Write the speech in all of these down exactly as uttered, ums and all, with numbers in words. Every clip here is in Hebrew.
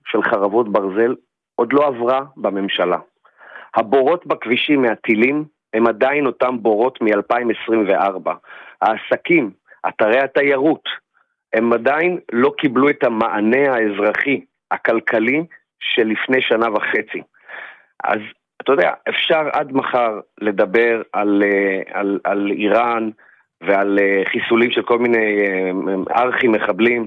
של חרבות ברזל עוד לא עברה בממשלה. הבורות בכבישים מהטילים הם עדיין אותם בורות מ-אלפיים עשרים וארבע. העסקים, אתרי התיירות, הם עדיין לא קיבלו את המענה האזרחי, הכלכלי, של לפני שנה וחצי. אז אתה יודע, אפשר עד מחר לדבר על, על, על איראן ועל חיסולים של כל מיני ארכי מחבלים.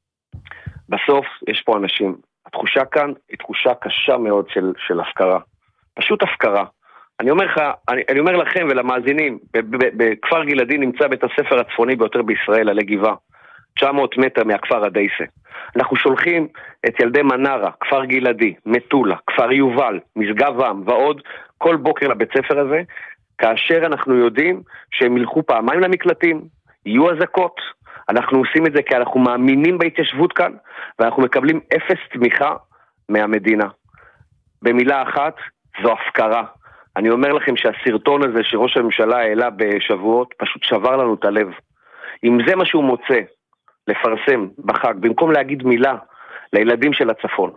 בסוף יש פה אנשים. התחושה כאן היא תחושה קשה מאוד של, של הפקרה. פשוט הפקרה. אני אומר לך, אני, אני אומר לכם ולמאזינים, בכפר גלעדי נמצא בית הספר הצפוני ביותר בישראל, עלי גבעה, תשע מאות מטר מהכפר הדייסה. אנחנו שולחים את ילדי מנרה, כפר גלעדי, מטולה, כפר יובל, משגב עם ועוד, כל בוקר לבית ספר הזה, כאשר אנחנו יודעים שהם ילכו פעמיים למקלטים, יהיו הזקות. אנחנו עושים את זה כי אנחנו מאמינים בהתיישבות כאן, ואנחנו מקבלים אפס תמיכה מהמדינה. במילה אחת, זו הפקרה. אני אומר לכם שהסרטון הזה שראש הממשלה העלה בשבועות, פשוט שבר לנו את הלב. אם זה מה שהוא מוצא, לפרסם בחג, במקום להגיד מילה לילדים של הצפון,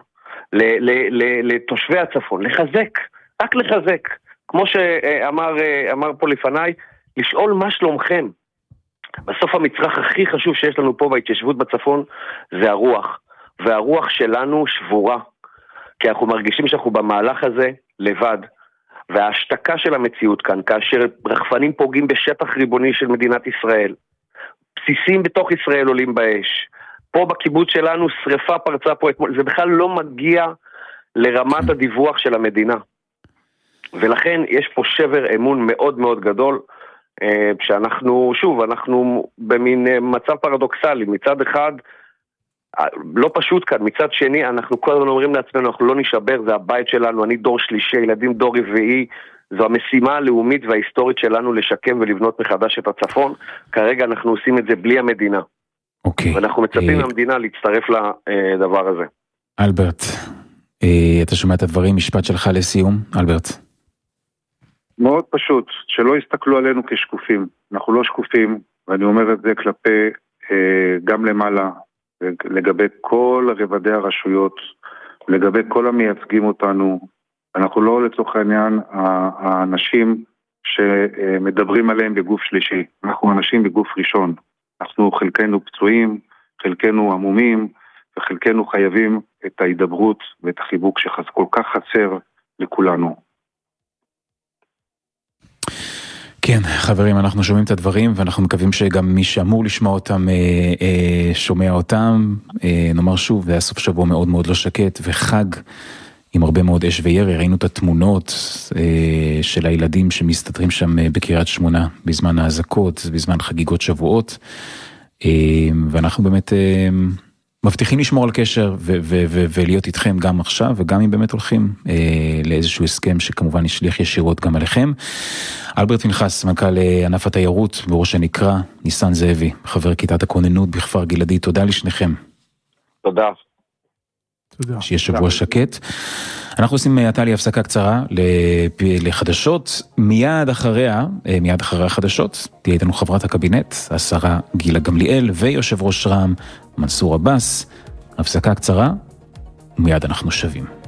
לתושבי הצפון, לחזק, רק לחזק, כמו שאמר אמר פה לפניי, לשאול מה שלומכם. בסוף המצרך הכי חשוב שיש לנו פה בהתיישבות בצפון, זה הרוח, והרוח שלנו שבורה, כי אנחנו מרגישים שאנחנו במהלך הזה לבד, וההשתקה של המציאות כאן, כאשר רחפנים פוגעים בשטח ריבוני של מדינת ישראל, בסיסים בתוך ישראל עולים באש, פה בקיבוץ שלנו שריפה פרצה פה אתמול, זה בכלל לא מגיע לרמת הדיווח של המדינה, ולכן יש פה שבר אמון מאוד מאוד גדול, שאנחנו, שוב, אנחנו במין מצב פרדוקסלי, מצד אחד, לא פשוט כאן, מצד שני, אנחנו כל הזמן אומרים לעצמנו, אנחנו לא נשבר, זה הבית שלנו, אני דור שלישי, ילדים דור רביעי, זו המשימה הלאומית וההיסטורית שלנו לשקם ולבנות מחדש את הצפון, כרגע אנחנו עושים את זה בלי המדינה. אוקיי. ואנחנו מצפים מהמדינה להצטרף לדבר הזה. אלברט, אתה שומע את הדברים, משפט שלך לסיום, אלברט. מאוד פשוט, שלא יסתכלו עלינו כשקופים, אנחנו לא שקופים, ואני אומר את זה כלפי גם למעלה, לגבי כל רבדי הרשויות, לגבי כל המייצגים אותנו, אנחנו לא לצורך העניין האנשים שמדברים עליהם בגוף שלישי, אנחנו אנשים בגוף ראשון, אנחנו חלקנו פצועים, חלקנו עמומים, וחלקנו חייבים את ההידברות ואת החיבוק שכל כך חסר לכולנו. כן, חברים, אנחנו שומעים את הדברים, ואנחנו מקווים שגם מי שאמור לשמוע אותם, אה, אה, שומע אותם. אה, נאמר שוב, זה היה סוף שבוע מאוד מאוד לא שקט, וחג עם הרבה מאוד אש וירי. ראינו את התמונות אה, של הילדים שמסתתרים שם בקריית שמונה, בזמן ההזקות, בזמן חגיגות שבועות, אה, ואנחנו באמת אה, מבטיחים לשמור על קשר, ו- ו- ו- ולהיות איתכם גם עכשיו, וגם אם באמת הולכים אה, לאיזשהו הסכם שכמובן ישליך ישירות גם עליכם. אלברט פנחס, מנכ"ל ענף התיירות בראש הנקרה, ניסן זאבי, חבר כיתת הכוננות בכפר גלעדי, תודה לשניכם. תודה. תודה. שיהיה שבוע שקט. אנחנו עושים עתה לי הפסקה קצרה לחדשות, מיד אחריה, מיד אחרי החדשות, תהיה איתנו חברת הקבינט, השרה גילה גמליאל, ויושב ראש רע"מ מנסור עבאס. הפסקה קצרה, ומיד אנחנו שווים.